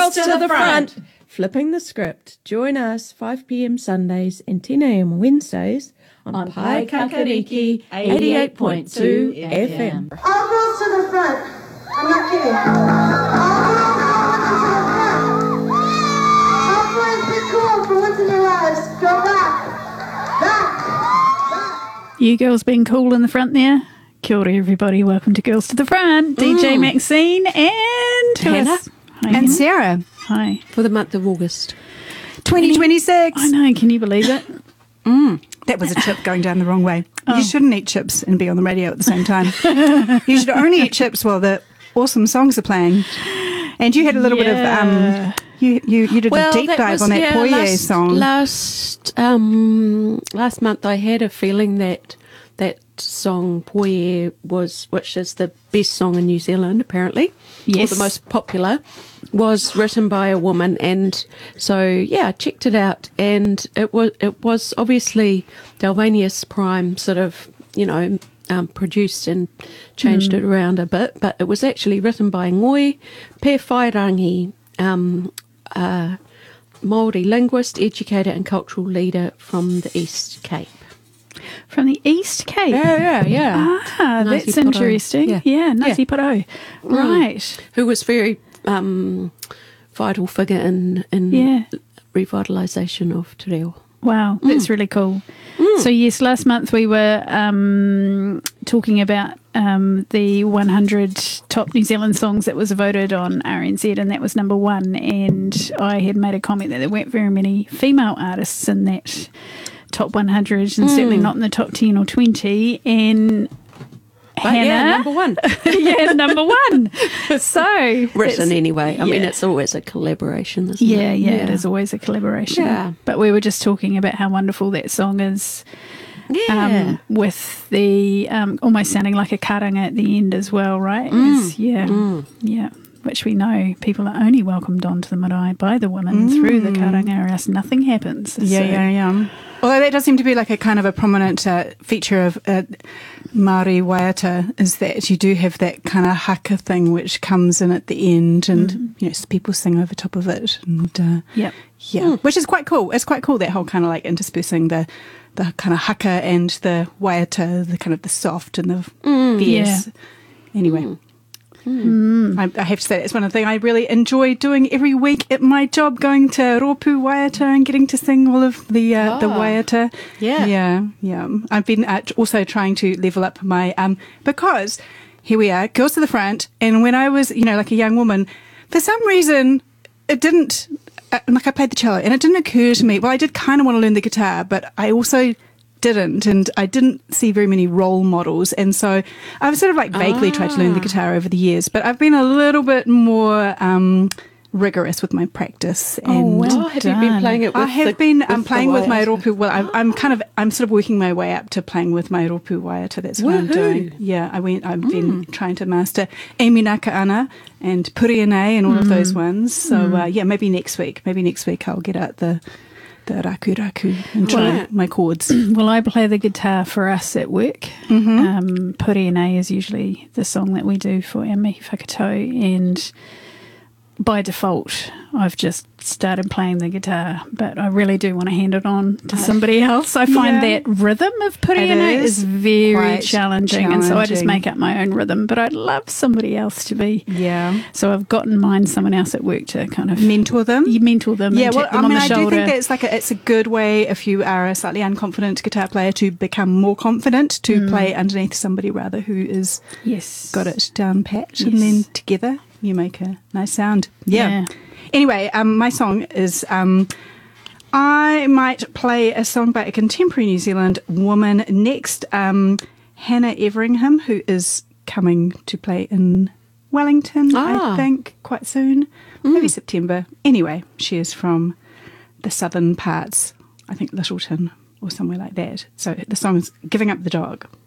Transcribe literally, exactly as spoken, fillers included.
Girls to the Front, flipping the script. Join us five p.m. Sundays and ten a.m. Wednesdays on, on Pai Kakariki eighty-eight point two F M. All girls to the front. I'm not kidding. All girls to the front. All boys be cool for once in your lives. Go back. Back. Back. You girls being cool in the front there? Kia ora everybody, welcome to Girls to the Front. Mm. D J Maxine and Hannah. Hi, and Hannah. Sarah. Hi. For the month of August twenty twenty-six. I know, can you believe it? Mm. That was a chip going down the wrong way. Oh. You shouldn't eat chips and be on the radio at the same time. You should only eat chips while the awesome songs are playing. And you had a little yeah. bit of... um. You you, you did well, a deep dive was, on that yeah, Poirier last, song. Last um, last month I had a feeling that that song Poirier was, which is the best song in New Zealand apparently, yes. or the most popular, was written by a woman, and so yeah, I checked it out, and it was it was obviously Delvanius Prime sort of, you know, um, produced and changed mm. it around a bit, but it was actually written by Ngoi Pewhairangi, um, uh, Māori linguist, educator and cultural leader from the East Cape. From the East Cape? Yeah, yeah, yeah. Ah, Ngāti that's Porou. Interesting. Yeah, yeah Ngāti yeah. Porou. Right. Mm. Who was very um, vital figure in, in yeah. revitalisation of Te Reo. Wow, that's mm. really cool. Mm. So yes, last month we were um, talking about um, the one hundred top New Zealand songs that was voted on R N Z, and that was number one. And I had made a comment that there weren't very many female artists in that top one hundred, and mm. certainly not in the top ten or twenty. And But Hannah, yeah, number one. yeah, number one. So written anyway. I yeah. mean, it's always a collaboration, isn't yeah, it? Yeah, yeah, it is always a collaboration. Yeah. But we were just talking about how wonderful that song is. Yeah. Um, with the um, almost sounding like a karanga at the end as well, right? Mm. Is, yeah, mm. yeah. Which we know people are only welcomed onto the marae by the women mm. through the karanga, or else nothing happens. Yeah, so. yeah, yeah. Although that does seem to be like a kind of a prominent uh, feature of uh, Māori waiata, is that you do have that kind of haka thing which comes in at the end, and mm. you know, people sing over top of it, and uh, yep. yeah, mm. which is quite cool. It's quite cool, that whole kind of like interspersing the the kind of haka and the waiata, the kind of the soft and the mm. fierce. Yeah. Anyway. Mm. Mm. I, I have to say it's one of the things I really enjoy doing every week at my job, going to Ropu Waiata and getting to sing all of the uh, oh. the waiata. Yeah, yeah, yeah. I've been uh, also trying to level up my um because here we are, Girls to the Front, and when I was, you know, like a young woman, for some reason it didn't uh, like I played the cello, and it didn't occur to me. Well, I did kind of want to learn the guitar, but I also didn't, and I didn't see very many role models, and so I've sort of like vaguely ah. tried to learn the guitar over the years, but I've been a little bit more um, rigorous with my practice. Oh, and well have you been playing it with I have the, been with um, playing with my waiata? ropu. Well, I'm, I'm kind of I'm sort of working my way up to playing with my ropu waiata. That's what Woohoo. I'm doing. Yeah, I went. I've mm. been trying to master Amy Nakaana and Puriane and all mm. of those ones. So mm. uh, yeah, maybe next week. Maybe next week I'll get out the. the raku raku and try well, my chords. Well, I play the guitar for us at work. Mm-hmm. Um, Puriane is usually the song that we do for our mihi whakatau, and by default I've just started playing the guitar, but I really do want to hand it on to somebody else. I find yeah. that rhythm of Puriane is, is very challenging, challenging, and so I just make up my own rhythm, but I'd love somebody else to be. Yeah. So I've got in mind someone else at work to kind of mentor them. You mentor them. Yeah, and well, tap them I mean, on the I shoulder. do think that's like a, it's a good way if you are a slightly unconfident guitar player to become more confident to mm. play underneath somebody rather who is yes got it down pat, yes. and then together you make a nice sound. Yeah. yeah. Anyway, um, my song is um, I might play a song by a contemporary New Zealand woman next, um, Hannah Everingham, who is coming to play in Wellington, ah. I think, quite soon, mm. maybe September. Anyway, she is from the southern parts, I think Littleton or somewhere like that. So the song is Giving Up the Dog.